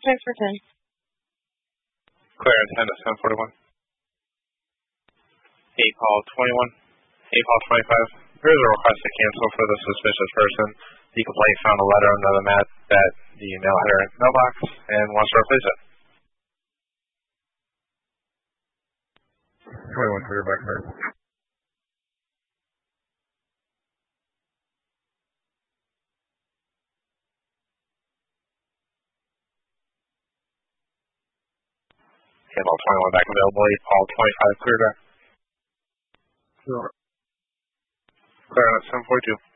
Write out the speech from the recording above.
Transfer 10. Clear on 10 to 741. Hey, Paul 21. Hey, Paul 25. There is a request to cancel for the suspicious person. The complaint found a letter under the mat that the mail had her mailbox and wants to replace it. 21 clear back there. Okay, Paul 21 back available. Paul 25 clear back. Sure. Clear on 742.